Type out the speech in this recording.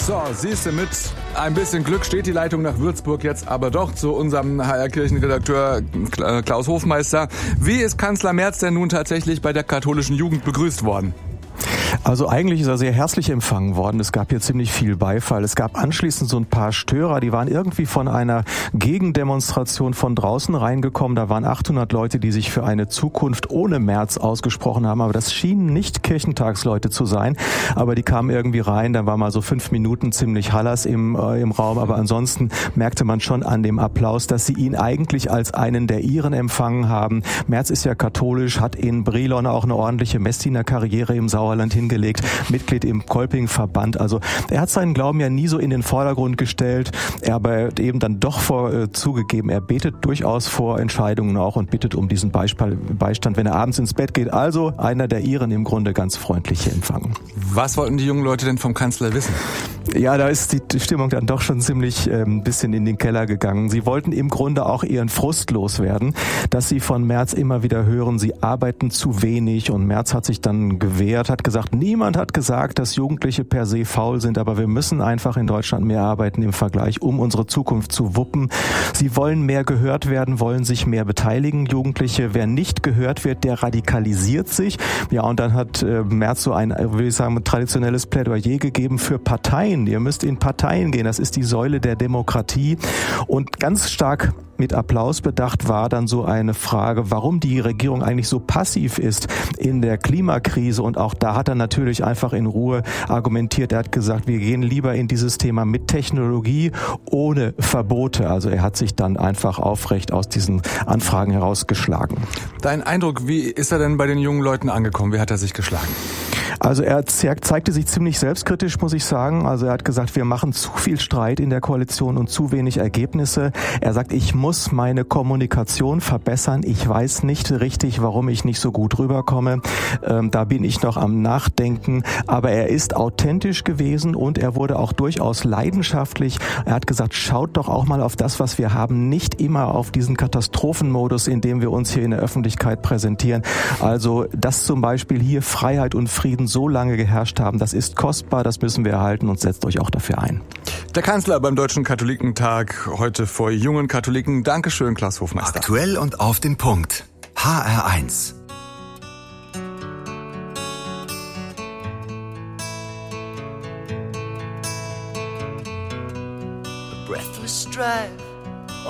So, siehst du, mit ein bisschen Glück steht die Leitung nach Würzburg jetzt aber doch zu unserem HR-Kirchenredakteur Klaus Hofmeister. Wie ist Kanzler Merz denn nun tatsächlich bei der katholischen Jugend begrüßt worden? Also eigentlich ist er sehr herzlich empfangen worden. Es gab hier ziemlich viel Beifall. Es gab anschließend so ein paar Störer, die waren irgendwie von einer Gegendemonstration von draußen reingekommen. Da waren 800 Leute, die sich für eine Zukunft ohne Merz ausgesprochen haben. Aber das schienen nicht Kirchentagsleute zu sein. Aber die kamen irgendwie rein. Da war mal so 5 Minuten ziemlich Hallas im Raum. Aber ansonsten merkte man schon an dem Applaus, dass sie ihn eigentlich als einen der ihren empfangen haben. Merz ist ja katholisch, hat in Brilon auch eine ordentliche Messdienerkarriere im Sauerland hingelegt, Mitglied im Kolping-Verband. Also er hat seinen Glauben ja nie so in den Vordergrund gestellt, aber eben dann doch zugegeben, er betet durchaus vor Entscheidungen auch und bittet um diesen Beistand, wenn er abends ins Bett geht. Also einer der ihren im Grunde ganz freundlich empfangen. Was wollten die jungen Leute denn vom Kanzler wissen? Ja, da ist die Stimmung dann doch schon ziemlich ein bisschen in den Keller gegangen. Sie wollten im Grunde auch ihren Frust loswerden, dass sie von Merz immer wieder hören, sie arbeiten zu wenig, und Merz hat sich dann gewehrt, hat gesagt, niemand hat gesagt, dass Jugendliche per se faul sind, aber wir müssen einfach in Deutschland mehr arbeiten im Vergleich, um unsere Zukunft zu wuppen. Sie wollen mehr gehört werden, wollen sich mehr beteiligen, Jugendliche. Wer nicht gehört wird, der radikalisiert sich. Ja, und dann hat Merz so ein, würde ich sagen, traditionelles Plädoyer gegeben für Parteien. Ihr müsst in Parteien gehen, das ist die Säule der Demokratie. Und ganz stark mit Applaus bedacht war dann so eine Frage, warum die Regierung eigentlich so passiv ist in der Klimakrise. Und auch da hat er natürlich einfach in Ruhe argumentiert. Er hat gesagt, wir gehen lieber in dieses Thema mit Technologie, ohne Verbote. Also er hat sich dann einfach aufrecht aus diesen Anfragen herausgeschlagen. Dein Eindruck, wie ist er denn bei den jungen Leuten angekommen? Wie hat er sich geschlagen? Also er zeigte sich ziemlich selbstkritisch, muss ich sagen. Also er hat gesagt, wir machen zu viel Streit in der Koalition und zu wenig Ergebnisse. Er sagt, ich muss meine Kommunikation verbessern. Ich weiß nicht richtig, warum ich nicht so gut rüberkomme. Da bin ich noch am Nachdenken. Aber er ist authentisch gewesen und er wurde auch durchaus leidenschaftlich. Er hat gesagt, schaut doch auch mal auf das, was wir haben. Nicht immer auf diesen Katastrophenmodus, in dem wir uns hier in der Öffentlichkeit präsentieren. Also, dass zum Beispiel hier Freiheit und Frieden so lange geherrscht haben, das ist kostbar, das müssen wir erhalten, und setzt euch auch dafür ein. Der Kanzler beim Deutschen Katholikentag heute vor jungen Katholiken. Dankeschön, Klaus Hofmeister. Aktuell und auf den Punkt. HR1. Breathless strife